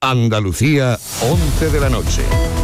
Andalucía, 11 de la noche.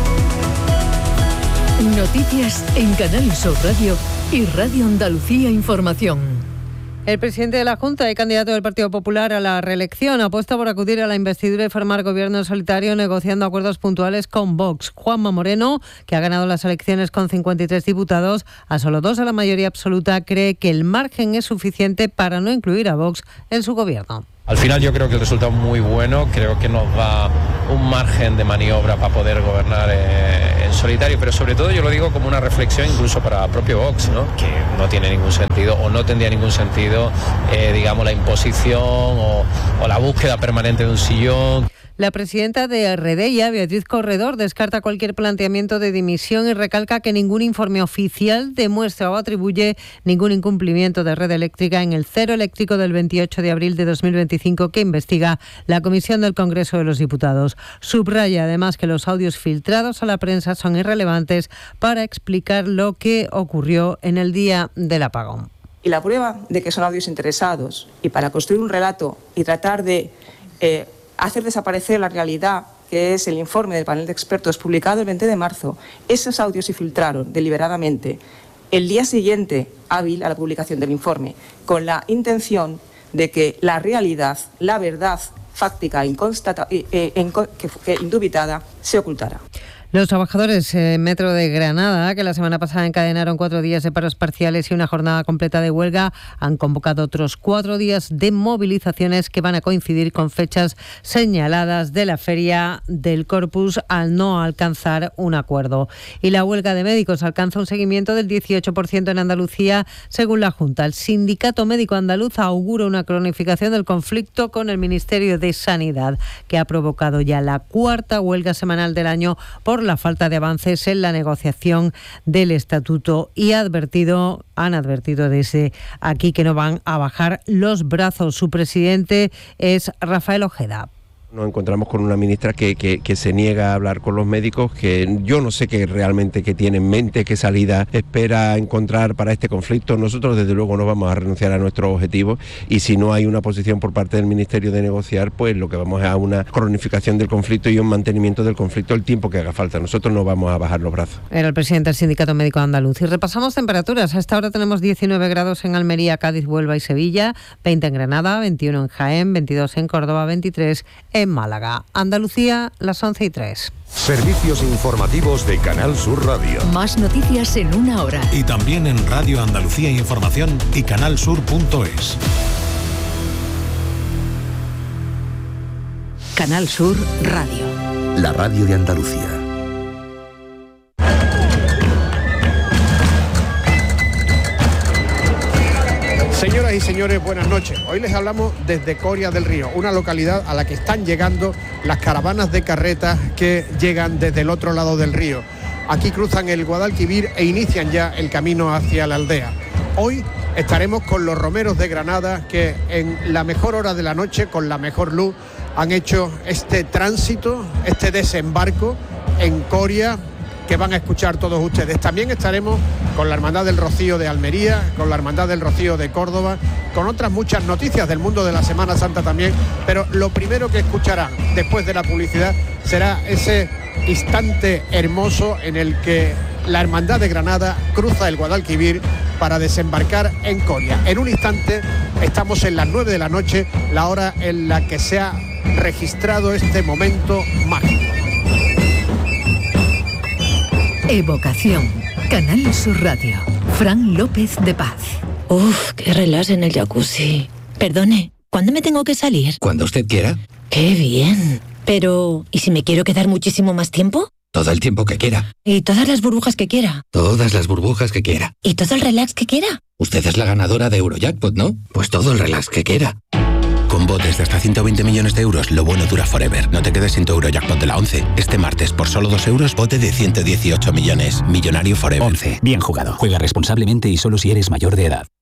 Noticias en Canal Sur Radio y Radio Andalucía Información. El presidente de la Junta y candidato del Partido Popular a la reelección apuesta por acudir a la investidura y formar gobierno en solitario negociando acuerdos puntuales con Vox. Juanma Moreno, que ha ganado las elecciones con 53 diputados, a solo 2 de la mayoría absoluta, cree que el margen es suficiente para no incluir a Vox en su gobierno. Al final yo creo que el resultado es muy bueno, creo que nos da un margen de maniobra para poder gobernar en solitario, pero sobre todo yo lo digo como una reflexión incluso para el propio Vox, ¿no? Que no tiene ningún sentido o no tendría ningún sentido, digamos, la imposición o la búsqueda permanente de un sillón. La presidenta de Redeia, Beatriz Corredor, descarta cualquier planteamiento de dimisión y recalca que ningún informe oficial demuestra o atribuye ningún incumplimiento de Red Eléctrica en el cero eléctrico del 28 de abril de 2025 que investiga la Comisión del Congreso de los Diputados. Subraya además que los audios filtrados a la prensa son irrelevantes para explicar lo que ocurrió en el día del apagón. Y la prueba de que son audios interesados y para construir un relato y tratar de hacer desaparecer la realidad, que es el informe del panel de expertos publicado el 20 de marzo. Esos audios se filtraron deliberadamente el día siguiente hábil a la publicación del informe, con la intención de que la realidad, la verdad fáctica indubitada, se ocultara. Los trabajadores Metro de Granada, que la semana pasada encadenaron 4 días de paros parciales y una jornada completa de huelga, han convocado otros 4 días de movilizaciones que van a coincidir con fechas señaladas de la Feria del Corpus al no alcanzar un acuerdo. Y la huelga de médicos alcanza un seguimiento del 18% en Andalucía, según la Junta. El Sindicato Médico Andaluz augura una cronificación del conflicto con el Ministerio de Sanidad, que ha provocado ya la 4ª huelga semanal del año por la falta de avances en la negociación del estatuto y han advertido desde aquí que no van a bajar los brazos. Su presidente es Rafael Ojeda. Nos encontramos con una ministra que se niega a hablar con los médicos, que yo no sé qué realmente que tiene en mente, qué salida espera encontrar para este conflicto. Nosotros desde luego no vamos a renunciar a nuestros objetivos y si no hay una posición por parte del Ministerio de negociar, pues lo que vamos es a una cronificación del conflicto y un mantenimiento del conflicto el tiempo que haga falta. Nosotros no vamos a bajar los brazos. Era el presidente del Sindicato Médico Andaluz. Y repasamos temperaturas. A esta hora tenemos 19 grados en Almería, Cádiz, Huelva y Sevilla, 20 en Granada, 21 en Jaén, 22 en Córdoba, 23 en Málaga. Andalucía, las 11:03. Servicios informativos de Canal Sur Radio. Más noticias en una hora. Y también en Radio Andalucía Información y canalsur.es. Canal Sur Radio. La radio de Andalucía. Señoras y señores, buenas noches. Hoy les hablamos desde Coria del Río, una localidad a la que están llegando las caravanas de carretas que llegan desde el otro lado del río. Aquí cruzan el Guadalquivir e inician ya el camino hacia la aldea. Hoy estaremos con los romeros de Granada que en la mejor hora de la noche, con la mejor luz, han hecho este tránsito, este desembarco en Coria, que van a escuchar todos ustedes. También estaremos con la Hermandad del Rocío de Almería, con la Hermandad del Rocío de Córdoba, con otras muchas noticias del mundo de la Semana Santa también, pero lo primero que escucharán después de la publicidad será ese instante hermoso en el que la Hermandad de Granada cruza el Guadalquivir para desembarcar en Coria. En un instante estamos en las 9 de la noche, la hora en la que se ha registrado este momento mágico. Evocación. Canal Sur Radio. Fran López de Paz. Uf, qué relax en el jacuzzi. Perdone, ¿cuándo me tengo que salir? Cuando usted quiera. ¡Qué bien! Pero, ¿y si me quiero quedar muchísimo más tiempo? Todo el tiempo que quiera. ¿Y todas las burbujas que quiera? Todas las burbujas que quiera. ¿Y todo el relax que quiera? Usted es la ganadora de Eurojackpot, ¿no? Pues todo el relax que quiera. Con botes de hasta 120 millones de euros, lo bueno dura forever. No te quedes sin tu Eurojackpot de la 11. Este martes, por solo 2 euros, bote de 118 millones. Millonario forever. 11. Bien jugado. Juega responsablemente y solo si eres mayor de edad.